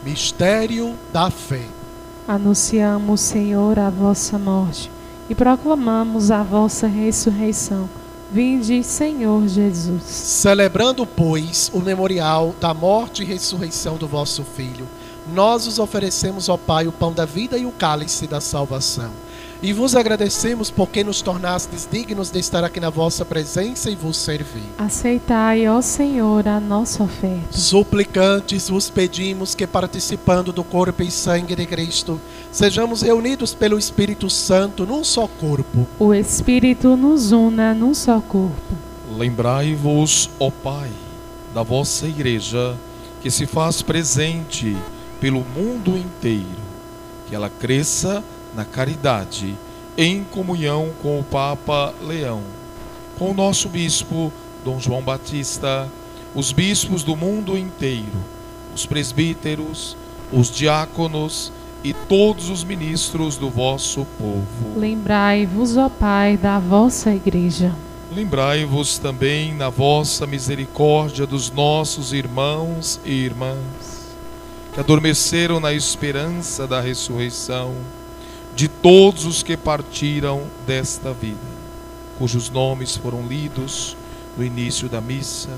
Mistério da fé. Anunciamos, Senhor, a vossa morte e proclamamos a vossa ressurreição. Vinde, Senhor Jesus. Celebrando, pois, o memorial da morte e ressurreição do vosso Filho, nós vos oferecemos, ó Pai, o pão da vida e o cálice da salvação. E vos agradecemos porque nos tornastes dignos de estar aqui na vossa presença e vos servir. Aceitai, ó Senhor, a nossa oferta. Suplicantes vos pedimos que, participando do corpo e sangue de Cristo, sejamos reunidos pelo Espírito Santo num só corpo. O Espírito nos una num só corpo. Lembrai-vos, ó Pai, da vossa Igreja, que se faz presente pelo mundo inteiro, que ela cresça na caridade, em comunhão com o Papa Leão, com o nosso bispo Dom João Batista, os bispos do mundo inteiro, os presbíteros, os diáconos e todos os ministros do vosso povo. Lembrai-vos, ó Pai, da vossa Igreja. Lembrai-vos também na vossa misericórdia dos nossos irmãos e irmãs, que adormeceram na esperança da ressurreição, de todos os que partiram desta vida, cujos nomes foram lidos no início da missa,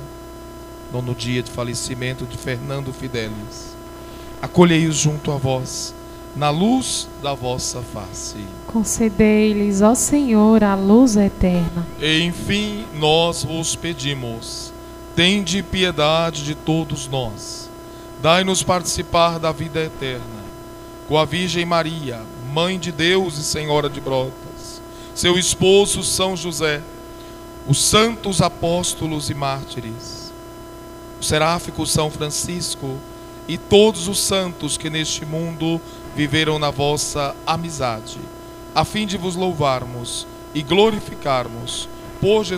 no dia de falecimento de Fernando Fidelis. Acolhei-os junto a vós, na luz da vossa face. Concedei-lhes, ó Senhor, a luz eterna. Enfim, nós vos pedimos, tende piedade de todos nós, dai-nos participar da vida eterna, com a Virgem Maria, Mãe de Deus e Senhora de Brotas, seu esposo São José, os santos apóstolos e mártires, o seráfico São Francisco e todos os santos que neste mundo viveram na vossa amizade, a fim de vos louvarmos e glorificarmos por Jesus